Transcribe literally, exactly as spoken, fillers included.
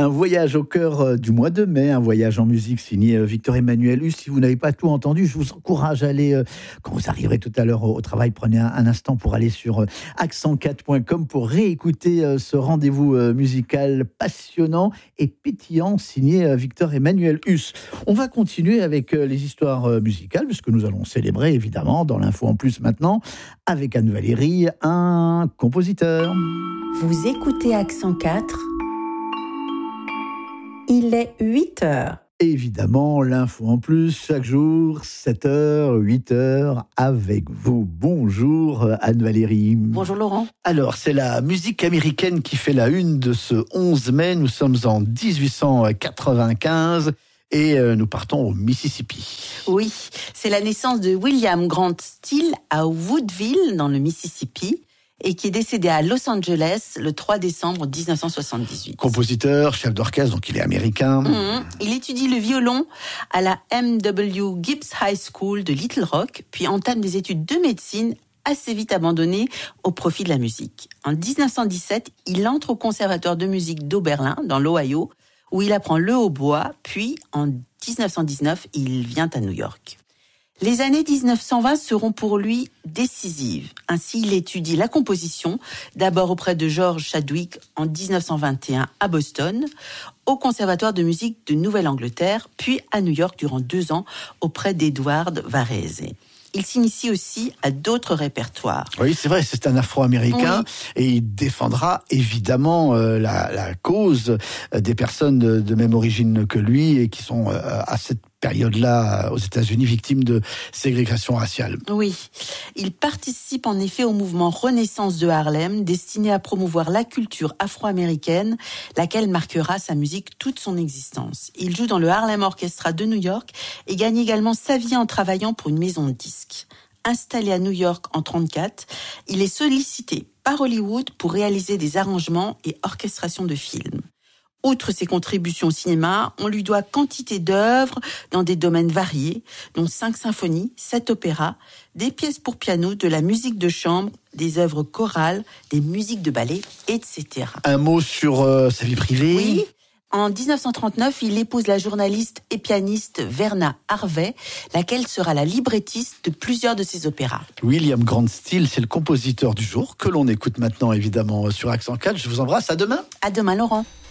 Un voyage au cœur du mois de mai, un voyage en musique signé Victor Emmanuel Huss. Si vous n'avez pas tout entendu, je vous encourage à aller, quand vous arriverez tout à l'heure au travail, prenez un, un instant pour aller sur accent quatre point com pour réécouter ce rendez-vous musical passionnant et pétillant signé Victor Emmanuel Huss. On va continuer avec les histoires musicales, puisque nous allons célébrer évidemment dans l'info en plus maintenant, avec Anne Valérie, un compositeur. Vous écoutez Accent quatre. Il est huit heures. Évidemment, l'info en plus, chaque jour, sept heures, huit heures, avec vous. Bonjour Anne-Valérie. Bonjour Laurent. Alors, c'est la musique américaine qui fait la une de ce onze mai. Nous sommes en dix-huit cent quatre-vingt-quinze et nous partons au Mississippi. Oui, c'est la naissance de William Grant Still à Woodville, dans le Mississippi, et qui est décédé à Los Angeles le trois décembre dix-neuf cent soixante-dix-huit. Compositeur, chef d'orchestre, donc il est américain. Mmh. Il étudie le violon à la M W Gibbs High School de Little Rock, puis entame des études de médecine assez vite abandonnées au profit de la musique. En dix-neuf cent dix-sept, il entre au conservatoire de musique d'Oberlin, dans l'Ohio, où il apprend le hautbois, puis en dix-neuf cent dix-neuf, il vient à New York. Les années dix-neuf cent vingt seront pour lui décisives. Ainsi, il étudie la composition, d'abord auprès de George Chadwick en dix-neuf cent vingt et un à Boston, au Conservatoire de musique de Nouvelle-Angleterre, puis à New York durant deux ans auprès d'Edward Varese. Il s'initie aussi à d'autres répertoires. Oui, c'est vrai, c'est un Afro-Américain oui. Et il défendra évidemment euh, la, la cause des personnes de, de même origine que lui et qui sont euh, à cette période-là aux États-Unis victimes de ségrégation raciale. Oui, il participe en effet au mouvement Renaissance de Harlem, destiné à promouvoir la culture afro-américaine, laquelle marquera sa musique toute son existence. Il joue dans le Harlem Orchestra de New York et gagne également sa vie en travaillant pour une maison de disques. Installé à New York en trente-quatre, il est sollicité par Hollywood pour réaliser des arrangements et orchestrations de films. Outre ses contributions au cinéma, on lui doit quantité d'œuvres dans des domaines variés, dont cinq symphonies, sept opéras, des pièces pour piano, de la musique de chambre, des œuvres chorales, des musiques de ballet, et cetera. Un mot sur euh, sa vie privée ? Oui. En dix-neuf cent trente-neuf, il épouse la journaliste et pianiste Verna Harvey, laquelle sera la librettiste de plusieurs de ses opéras. William Grant Still, c'est le compositeur du jour, que l'on écoute maintenant évidemment sur Accent quatre. Je vous embrasse, à demain. À demain Laurent.